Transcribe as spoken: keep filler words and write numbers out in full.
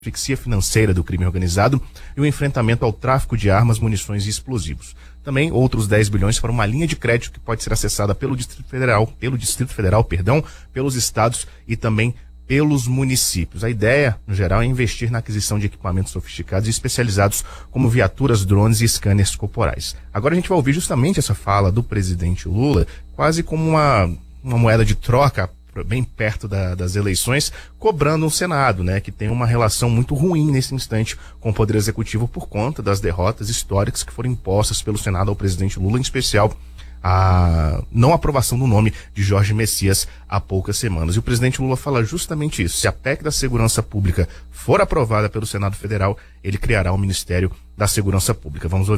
asfixia financeira do crime organizado e o enfrentamento ao tráfico de armas, munições e explosivos. Também outros dez bilhões para uma linha de crédito que pode ser acessada pelo Distrito Federal, pelo Distrito Federal, perdão, pelos estados e também pelos municípios. A ideia, no geral, é investir na aquisição de equipamentos sofisticados e especializados como viaturas, drones e scanners corporais. Agora a gente vai ouvir justamente essa fala do presidente Lula, quase como uma, uma moeda de troca bem perto da, das eleições, cobrando o Senado, né, que tem uma relação muito ruim nesse instante com o Poder Executivo por conta das derrotas históricas que foram impostas pelo Senado ao presidente Lula, em especial a não aprovação do nome de Jorge Messias há poucas semanas. E o presidente Lula fala justamente isso: se a P E C da Segurança Pública for aprovada pelo Senado Federal, ele criará o Ministério da Segurança Pública. Vamos ouvir.